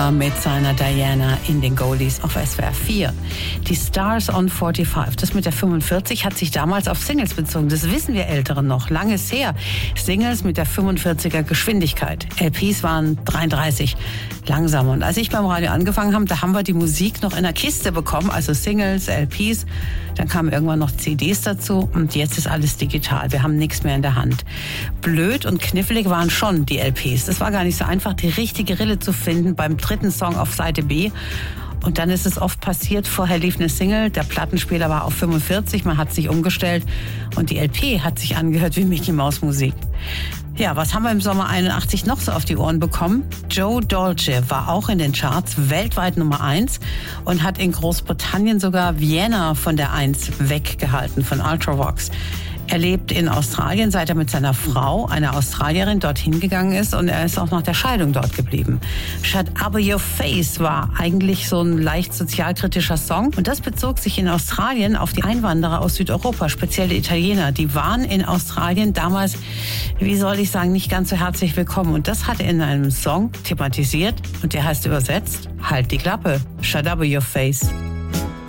Mit seiner Diana in den Goldies auf SWR 4. Die Stars on 45, das mit der 45 hat sich damals auf Singles bezogen. Das wissen wir Älteren noch, lange ist her. Singles mit der 45er Geschwindigkeit. LPs waren 33, langsamer. Und als ich beim Radio angefangen habe, da haben wir die Musik noch in der Kiste bekommen, also Singles, LPs. Dann kamen irgendwann noch CDs dazu und jetzt ist alles digital. Wir haben nichts mehr in der Hand. Blöd und knifflig waren schon die LPs. Das war gar nicht so einfach, die richtige Rille zu finden beim dritten Song auf Seite B. Und dann ist es oft passiert, vorher lief eine Single, der Plattenspieler war auf 45, man hat sich umgestellt und die LP hat sich angehört wie Mickey Maus Musik. Ja, was haben wir im Sommer 81 noch so auf die Ohren bekommen? Joe Dolce war auch in den Charts, weltweit Nummer 1 und hat in Großbritannien sogar Vienna von der 1 weggehalten, von Ultravox. Er lebt in Australien, seit er mit seiner Frau, einer Australierin, dorthin gegangen ist und er ist auch nach der Scheidung dort geblieben. Shut Up Your Face war eigentlich so ein leicht sozialkritischer Song und das bezog sich in Australien auf die Einwanderer aus Südeuropa, speziell die Italiener. Die waren in Australien damals, wie soll ich sagen, nicht ganz so herzlich willkommen und das hat er in einem Song thematisiert und der heißt übersetzt, halt die Klappe, Shut Up Your Face.